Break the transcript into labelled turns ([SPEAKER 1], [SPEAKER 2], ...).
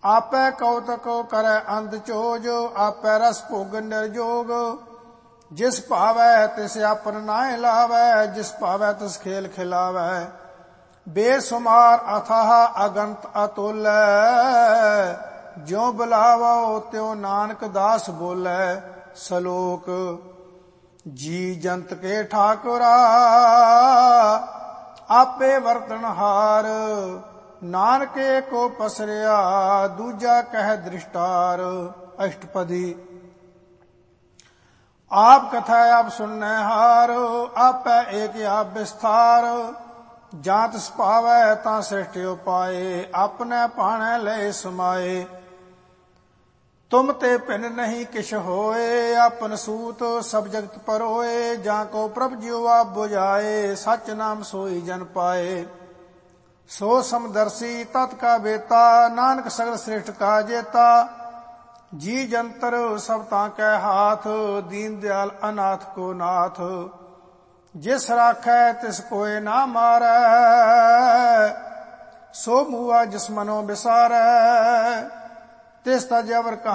[SPEAKER 1] आपै कौतक करै अंध चोज, आपै रस भोगन निर्जोग। जिस भावै तिस आपन नाय लावै, जिस भावै तिस खेल खिलावै। बेसुमार अथाह अगंत अतुलै, ज्यों बुलावो त्यों नानक दास बोलै। सलोक जी जंत के ठाकुरा, आपे वर्तनहार। नानके को पसरिया, दूजा कह दृष्टार। अष्टपदी। आप कथा आप सुनने हार, आपै एक आप विस्तार। जात सुभावै तां सृष्टि उपाए, अपने पाणै लय समाए। तुम ते भिन्न नहीं किछ होए, आपन सूत सब जगत परोए। जाको प्रभ जियो आप बुझाए, सच नाम सोई जन पाए। सो समदर्शी तत् का बेता, नानक सगल सृष्टि का जेता। जी जंतर सब ताकै हाथ, दीन दयाल अनाथ को नाथ। जिस राखै तिस कोय ना मारै, सो मुआ जिस मनो बिसारै। तिस तज अवर